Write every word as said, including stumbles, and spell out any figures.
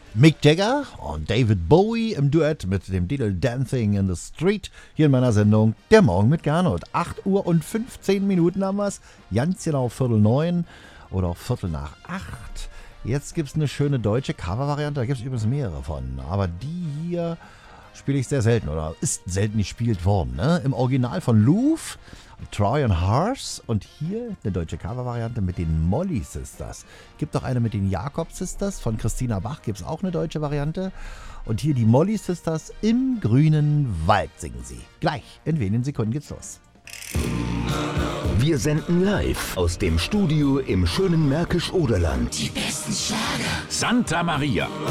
Mick Jagger und David Bowie im Duett mit dem Titel Dancing in the Street hier in meiner Sendung Der Morgen mit Gernot. acht Uhr und fünfzehn Minuten haben wir es, ganz genau Viertel neun oder auch Viertel nach acht. Jetzt gibt es eine schöne deutsche Cover-Variante, da gibt es übrigens mehrere von, aber die hier spiele ich sehr selten oder ist selten gespielt worden. Ne? Im Original von Louvre, Troy and Harsh und hier eine deutsche Cover-Variante mit den Molly Sisters. Gibt auch eine mit den Jakob Sisters, von Christina Bach gibt es auch eine deutsche Variante. Und hier die Molly Sisters im grünen Wald singen sie. Gleich, in wenigen Sekunden geht's los. Wir senden live aus dem Studio im schönen Märkisch-Oderland. Die besten Schlager. Santa Maria.